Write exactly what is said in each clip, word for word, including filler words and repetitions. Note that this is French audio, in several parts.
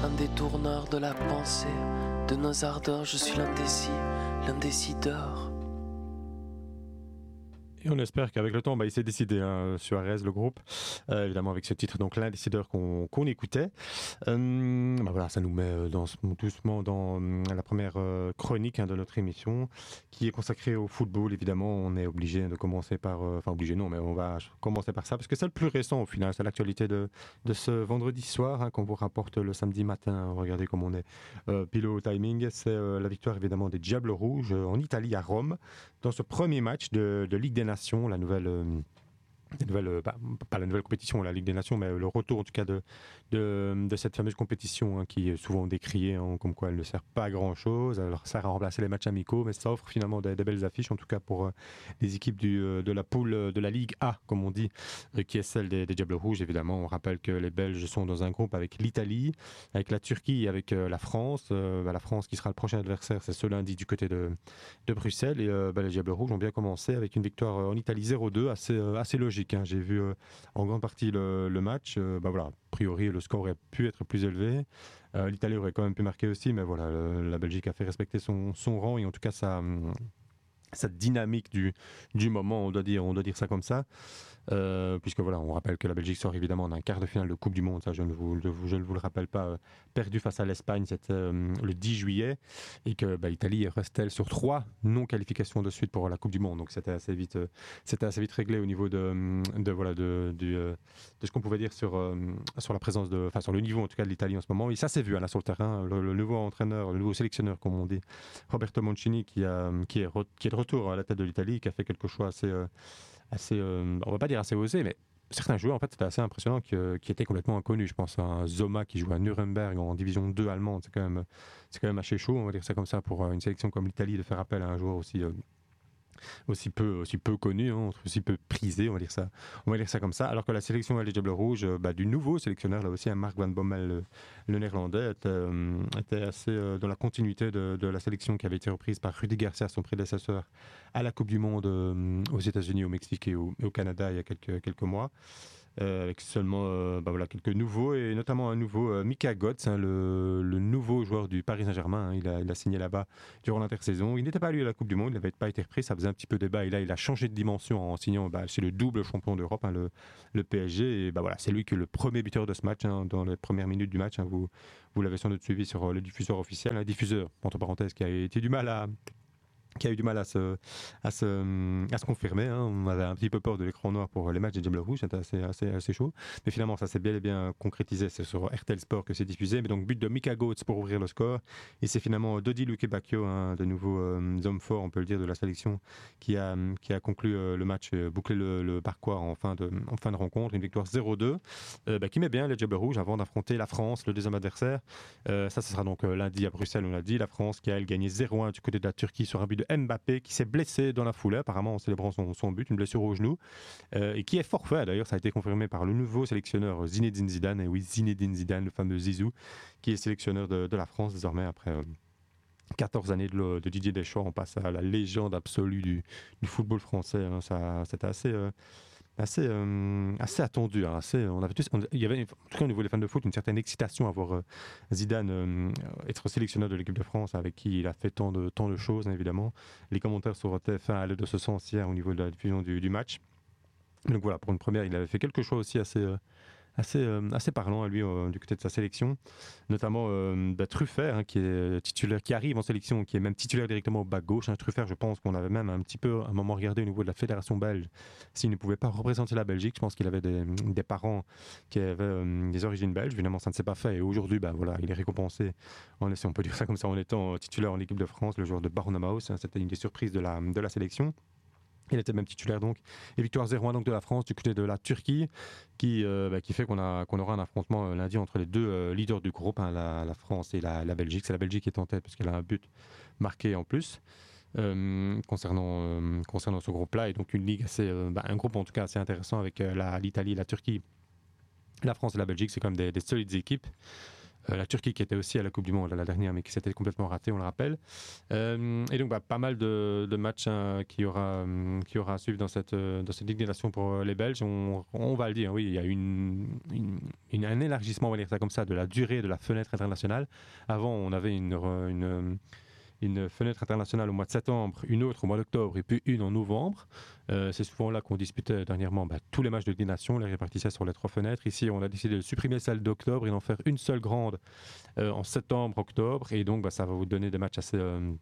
un détourneur de la pensée, de nos ardeurs, je suis l'indécis, l'indécideur. Et on espère qu'avec le temps, bah, il s'est décidé, hein, Suarez, le groupe, euh, évidemment avec ce titre, donc l'indécideur qu'on, qu'on écoutait. Euh, bah voilà, ça nous met dans, doucement dans la première euh, chronique hein, de notre émission, qui est consacrée au football. Évidemment, on est obligé de commencer par, euh, enfin obligé non, mais on va commencer par ça, parce que c'est le plus récent au final, c'est l'actualité de, de ce vendredi soir, hein, qu'on vous rapporte le samedi matin. Regardez comme on est euh, pile au timing. C'est euh, la victoire évidemment des Diables Rouges euh, en Italie, à Rome, dans ce premier match de, de Ligue des Nations, la nouvelle, euh, la nouvelle euh, bah, pas la nouvelle compétition, la Ligue des Nations, mais le retour en tout cas de, de, de cette fameuse compétition hein, qui est souvent décriée hein, comme quoi elle ne sert pas à grand chose. Alors ça a remplacé les matchs amicaux, mais ça offre finalement des, des belles affiches, en tout cas pour euh, les équipes du, euh, de la poule euh, de la Ligue A, comme on dit, euh, qui est celle des, des Diables Rouges. Évidemment, on rappelle que les Belges sont dans un groupe avec l'Italie, avec la Turquie et avec euh, la France. Euh, bah, la France qui sera le prochain adversaire, c'est ce lundi du côté de, de Bruxelles. Et euh, bah, les Diables Rouges ont bien commencé avec une victoire en Italie zéro deux, assez, euh, assez logique. Hein. J'ai vu euh, en grande partie le, le match. Euh, bah, voilà, a priori, le score aurait pu être plus élevé. Euh, L'Italie aurait quand même pu marquer aussi, mais voilà, le, la Belgique a fait respecter son, son rang et en tout cas sa, sa dynamique du, du moment, on doit dire, on doit dire ça comme ça. Euh, puisque voilà, on rappelle que la Belgique sort évidemment d'un quart de finale de Coupe du Monde, ça je ne vous, je ne vous le rappelle pas, euh, perdu face à l'Espagne, c'était euh, le dix juillet, et que bah, l'Italie reste-t-elle sur trois non-qualifications de suite pour la Coupe du Monde, donc c'était assez vite, euh, c'était assez vite réglé au niveau de, de voilà de, de, euh, de ce qu'on pouvait dire sur euh, sur la présence de, enfin sur le niveau en tout cas de l'Italie en ce moment, et ça s'est vu hein, là sur le terrain, le, le nouveau entraîneur, le nouveau sélectionneur comme on dit, Roberto Mancini, qui a qui est re, qui est de retour à la tête de l'Italie, qui a fait quelque chose assez euh, assez, euh, on va pas dire assez osé, mais certains joueurs, en fait, c'était assez impressionnant, qui, euh, qui étaient complètement inconnus. Je pense à un Zoma qui joue à Nuremberg en division deux allemande. C'est quand même, c'est quand même assez chaud, on va dire ça comme ça, pour une sélection comme l'Italie, de faire appel à un joueur aussi, euh, aussi peu, aussi peu connu, hein, aussi peu prisé, on va dire ça, on va dire ça comme ça. Alors que la sélection des Diables Rouges, euh, bah, du nouveau sélectionneur là aussi, hein, Mark van Bommel, le, le néerlandais, était, euh, était assez euh, dans la continuité de, de la sélection qui avait été reprise par Rudy Garcia, son prédécesseur, à la Coupe du Monde euh, aux États-Unis, au Mexique et au, et au Canada il y a quelques quelques mois. Euh, avec seulement euh, bah voilà, quelques nouveaux, et notamment un nouveau euh, Mika Götze, hein, le, le nouveau joueur du Paris Saint-Germain. Hein, il, a, il a signé là-bas durant l'intersaison. Il n'était pas lui à la Coupe du Monde, il n'avait pas été repris, ça faisait un petit peu débat, et là il a changé de dimension en signant bah, chez le double champion d'Europe, hein, le, le P S G, et bah, voilà, c'est lui qui est le premier buteur de ce match, hein, dans les premières minutes du match. Hein, vous, vous l'avez sans doute suivi sur euh, le diffuseur officiel, un diffuseur, entre parenthèses, qui a été du mal à... qui a eu du mal à se, à se, à se confirmer. Hein. On avait un petit peu peur de l'écran noir pour les matchs des Diables Rouges, c'était assez, assez, assez chaud. Mais finalement, ça s'est bien et bien concrétisé. C'est sur R T L Sport que c'est diffusé. Mais donc, but de Mika Götze pour ouvrir le score. Et c'est finalement Dodi Lukebakio, un de nouveaux euh, hommes forts, on peut le dire, de la sélection, qui a, qui a conclu euh, le match, euh, bouclé le, le parcours en fin, de, en fin de rencontre. Une victoire zéro deux, euh, bah, qui met bien les Diables Rouges avant d'affronter la France, le deuxième adversaire. Euh, ça, ce sera donc euh, lundi à Bruxelles, on l'a dit. La France qui a, elle, gagné zéro un du côté de la Turquie sur un but de Mbappé, qui s'est blessé dans la foulée, apparemment en célébrant son, son but, une blessure au genou, euh, et qui est forfait. D'ailleurs, ça a été confirmé par le nouveau sélectionneur Zinedine Zidane, et oui, Zinedine Zidane, le fameux Zizou, qui est sélectionneur de, de la France désormais après euh, quatorze années de, de Didier Deschamps. On passe à la légende absolue du, du football français. Hein. Ça, c'était assez... Euh, assez, euh, assez attendu. Hein, assez, on avait tous, on, il y avait, en tout cas au niveau des fans de foot, une certaine excitation à voir euh, Zidane euh, être sélectionneur de l'équipe de France, avec qui il a fait tant de, tant de choses, hein, évidemment. Les commentaires sur T F un allaient de ce sens hier au niveau de la diffusion du, du match. Donc voilà, pour une première, il avait fait quelque chose aussi assez... Euh, assez, euh, assez parlant à lui euh, du côté de sa sélection, notamment euh, bah, Truffert, hein, qui est titulaire, qui arrive en sélection, qui est même titulaire directement au bas gauche. Hein. Truffert, je pense qu'on avait même un petit peu à un moment regardé au niveau de la fédération belge s'il ne pouvait pas représenter la Belgique. Je pense qu'il avait des, des parents qui avaient euh, des origines belges. Évidemment, ça ne s'est pas fait, et aujourd'hui, bah, voilà, il est récompensé, en, si on peut dire ça comme ça, en étant titulaire en équipe de France, le joueur de Barnamaus. Hein. C'était une des surprises de la, de la sélection. Il était même titulaire donc. Et victoire zéro un donc de la France du côté de la Turquie, qui, euh, bah, qui fait qu'on, a, qu'on aura un affrontement euh, lundi entre les deux euh, leaders du groupe, hein, la, la France et la, la Belgique. C'est la Belgique qui est en tête parce qu'elle a un but marqué en plus euh, concernant, euh, concernant ce groupe-là. Et donc une ligue assez, euh, bah, un groupe en tout cas assez intéressant avec euh, la, l'Italie, la Turquie, la France et la Belgique. C'est quand même des, des solides équipes. Euh, la Turquie qui était aussi à la Coupe du Monde la dernière, mais qui s'était complètement ratée, on le rappelle. Euh, et donc, bah, pas mal de, de matchs hein, qui aura, qui aura à suivre dans cette, dans cette Ligue des Nations pour les Belges. On, on va le dire, oui, il y a une, une, une, un élargissement, on va dire ça comme ça, de la durée de la fenêtre internationale. Avant, on avait une, une, une fenêtre internationale au mois de septembre, une autre au mois d'octobre et puis une en novembre. Euh, c'est souvent là qu'on disputait dernièrement bah, tous les matchs de Ligue des Nations, les répartissait sur les trois fenêtres. Ici, on a décidé de supprimer celle d'octobre et d'en faire une seule grande euh, en septembre, octobre. Et donc, bah, ça va vous donner des matchs assez... Euh,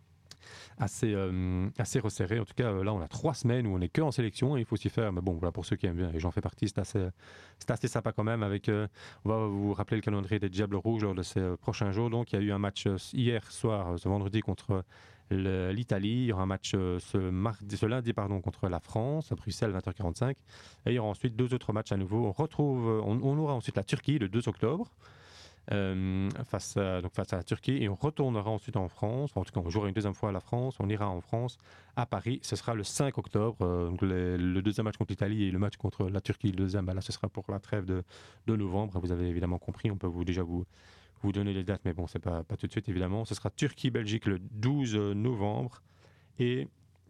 assez, euh, assez resserré. En tout cas, euh, là, on a trois semaines où on n'est que en sélection et il faut s'y faire. Mais bon, voilà, pour ceux qui aiment bien, et j'en fais partie, c'est assez, c'est assez sympa quand même. Avec, euh, on va vous rappeler le calendrier des Diables Rouges lors de ces euh, prochains jours. Donc, il y a eu un match euh, hier soir, euh, ce vendredi, contre le, l'Italie. Il y aura un match euh, ce, mardi, ce lundi pardon, contre la France, à Bruxelles, vingt heures quarante-cinq. Et il y aura ensuite deux autres matchs à nouveau. On, retrouve, on, on aura ensuite la Turquie le deux octobre. Euh, face, à, donc face à la Turquie et on retournera ensuite en France, en tout cas on jouera une deuxième fois à la France, on ira en France à Paris, ce sera le cinq octobre, euh, donc les, le deuxième match contre l'Italie et le match contre la Turquie, le deuxième, bah là ce sera pour la trêve de, de novembre, vous avez évidemment compris, on peut vous, déjà vous, vous donner les dates mais bon c'est pas, pas tout de suite évidemment, ce sera Turquie-Belgique le douze novembre et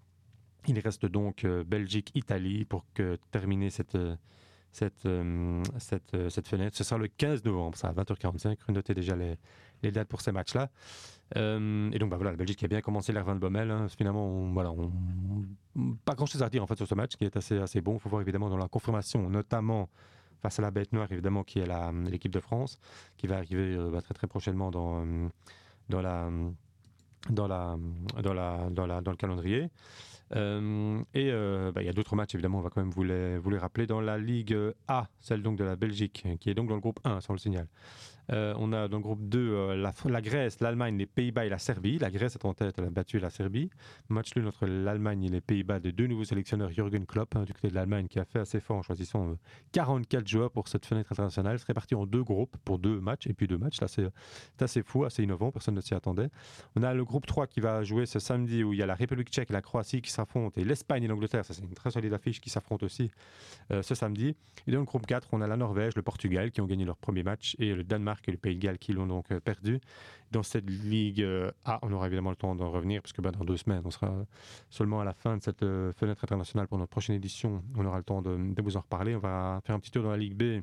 il reste donc euh, Belgique-Italie pour que, terminer cette... Euh, Cette, euh, cette, euh, cette fenêtre. Ce sera le quinze novembre, ça, à vingt heures quarante-cinq. Notez déjà les, les dates pour ces matchs-là. Euh, et donc, bah, voilà, la Belgique qui a bien commencé l'R vingt de Bommel. Hein. Finalement, on, voilà, on, pas grand-chose à dire en fait, sur ce match qui est assez, assez bon. Il faut voir évidemment dans la confirmation, notamment face à la bête noire, évidemment, qui est la, l'équipe de France, qui va arriver euh, bah, très très prochainement dans, dans, la, dans, la, dans, la, dans, la, dans le calendrier. Euh, et euh, bah, il y a d'autres matchs évidemment, on va quand même vous les, vous les rappeler dans la Ligue A, celle donc de la Belgique, qui est donc dans le groupe un, ça on le signale. Euh, on a dans le groupe deux euh, la, la Grèce, l'Allemagne, les Pays-Bas et la Serbie. La Grèce est en tête, elle a battu la Serbie. Match nul entre l'Allemagne et les Pays-Bas de deux nouveaux sélectionneurs, Jürgen Klopp, hein, du côté de l'Allemagne, qui a fait assez fort en choisissant euh, quarante-quatre joueurs pour cette fenêtre internationale. C'est réparti en deux groupes pour deux matchs, et puis deux matchs. Là, c'est, c'est assez fou, assez innovant, personne ne s'y attendait. On a le groupe trois qui va jouer ce samedi, où il y a la République tchèque et la Croatie qui s'affrontent, et l'Espagne et l'Angleterre, ça c'est une très solide affiche, qui s'affrontent aussi euh, ce samedi. Et dans le groupe quatre, on a la Norvège, le Portugal, qui ont gagné leur premier match, et le Danemark et le Pays de Galles qui l'ont donc euh, perdu. Dans cette Ligue euh, A, on aura évidemment le temps d'en revenir, parce que bah, dans deux semaines, on sera seulement à la fin de cette euh, fenêtre internationale pour notre prochaine édition. On aura le temps de, de vous en reparler. On va faire un petit tour dans la Ligue B.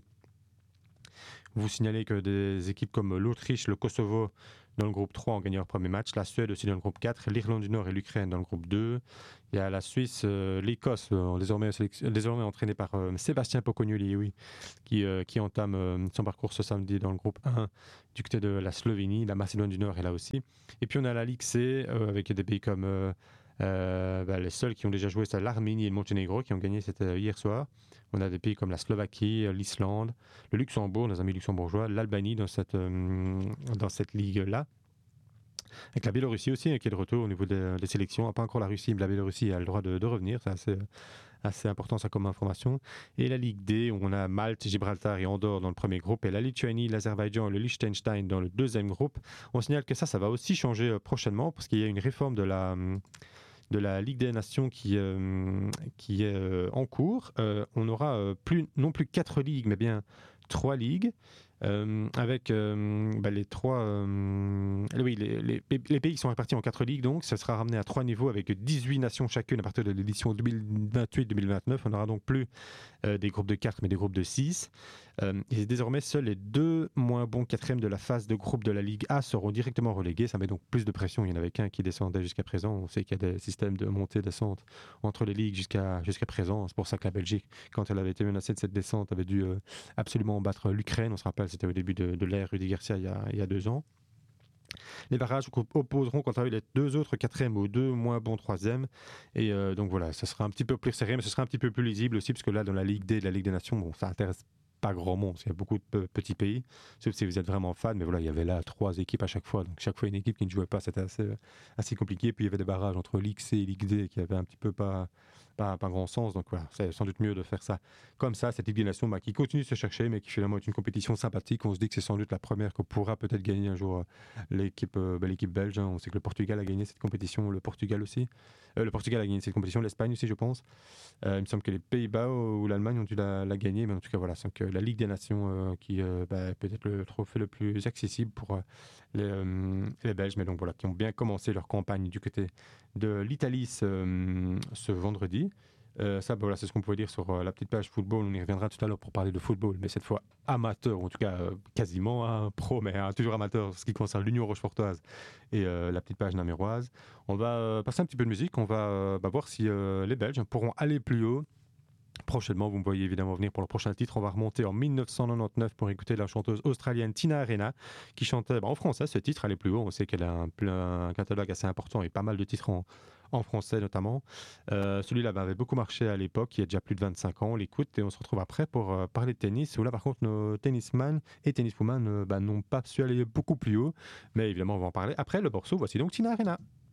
Vous signalez que des équipes comme l'Autriche, le Kosovo, dans le groupe trois ont gagné leur premier match. La Suède aussi dans le groupe quatre. L'Irlande du Nord et l'Ukraine dans le groupe deux. Il y a la Suisse, euh, l'Écosse, euh, désormais, désormais entraînée par euh, Sébastien Pocognoli, oui, qui, euh, qui entame euh, son parcours ce samedi dans le groupe un du côté de la Slovénie. La Macédoine du Nord est là aussi. Et puis on a la Ligue C euh, avec des pays comme euh, euh, bah, les seuls qui ont déjà joué, c'est l'Arménie et le Monténégro qui ont gagné, c'était hier soir. On a des pays comme la Slovaquie, l'Islande, le Luxembourg, nos amis luxembourgeois, l'Albanie dans cette, euh, dans cette ligue-là. Avec la Biélorussie aussi, qui est de retour au niveau des, des sélections. Pas encore la Russie, mais la Biélorussie a le droit de, de revenir. C'est assez, assez important, ça, comme information. Et la Ligue D, où on a Malte, Gibraltar et Andorre dans le premier groupe, et la Lituanie, l'Azerbaïdjan et le Liechtenstein dans le deuxième groupe. On signale que ça, ça va aussi changer prochainement, parce qu'il y a une réforme de la... de la Ligue des Nations qui, euh, qui est euh, en cours. Euh, on aura euh, plus, non plus quatre ligues, mais bien trois ligues, euh, avec euh, bah, les trois... Euh, oui, les, les, les pays qui sont répartis en quatre ligues, donc ça sera ramené à trois niveaux avec dix-huit nations chacune à partir de l'édition deux mille vingt-huit deux mille vingt-neuf. On n'aura donc plus euh, des groupes de quatre, mais des groupes de six. Euh, et désormais, seuls les deux moins bons quatrièmes de la phase de groupe de la Ligue A seront directement relégués. Ça met donc plus de pression. Il n'y en avait qu'un qui descendait jusqu'à présent. On sait qu'il y a des systèmes de montée-descente entre les ligues jusqu'à, jusqu'à présent. C'est pour ça que la Belgique, quand elle avait été menacée de cette descente, avait dû euh, absolument battre l'Ukraine. On se rappelle, c'était au début de, de l'ère Rudy Garcia il y a, il y a deux ans. Les barrages opposeront quant à eux les deux autres quatrièmes aux deux moins bons troisièmes. Et euh, donc voilà, ça sera un petit peu plus serré, mais ce sera un petit peu plus lisible aussi, parce que là, dans la Ligue D, de la Ligue des Nations, bon, ça intéresse pas grand monde, parce qu'il y a beaucoup de petits pays, sauf si vous êtes vraiment fan, mais voilà, il y avait là trois équipes à chaque fois, donc chaque fois une équipe qui ne jouait pas, c'était assez, assez compliqué. Puis il y avait des barrages entre Ligue C et Ligue D qui avaient un petit peu pas, pas, pas grand sens. Donc voilà, c'est sans doute mieux de faire ça comme ça, cette Ligue des Nations bah, qui continue de se chercher, mais qui finalement est une compétition sympathique. On se dit que c'est sans doute la première que pourra peut-être gagner un jour euh, l'équipe, euh, bah, l'équipe belge. Hein. On sait que le Portugal a gagné cette compétition, le Portugal aussi. Euh, le Portugal a gagné cette compétition, l'Espagne aussi, je pense. Euh, il me semble que les Pays-Bas ou l'Allemagne ont dû la, la gagner, mais en tout cas, voilà, c'est que la Ligue des Nations euh, qui euh, bah, peut-être le trophée le plus accessible pour euh, les, euh, les Belges, mais donc voilà, qui ont bien commencé leur campagne du côté de l'Italie ce, ce vendredi. Euh, ça, bah, voilà, c'est ce qu'on pouvait dire sur euh, la petite page football. On y reviendra tout à l'heure pour parler de football, mais cette fois amateur, ou en tout cas euh, quasiment un pro, mais hein, toujours amateur, ce qui concerne l'Union Rochefortoise et euh, la petite page naméroise. On va euh, passer un petit peu de musique. On va euh, bah, voir si euh, les Belges pourront aller plus haut. Prochainement, vous me voyez évidemment venir pour le prochain titre. On va remonter en dix-neuf cent quatre-vingt-dix-neuf pour écouter la chanteuse australienne Tina Arena qui chantait bah, en français ce titre, aller plus haut. On sait qu'elle a un, un catalogue assez important et pas mal de titres en, en français notamment. Euh, celui-là bah, avait beaucoup marché à l'époque, il y a déjà plus de vingt-cinq ans. On l'écoute et on se retrouve après pour euh, parler de tennis. Où là par contre nos tennisman et tenniswoman euh, bah, n'ont pas su aller beaucoup plus haut. Mais évidemment on va en parler après le morceau. Voici donc Tina Arena.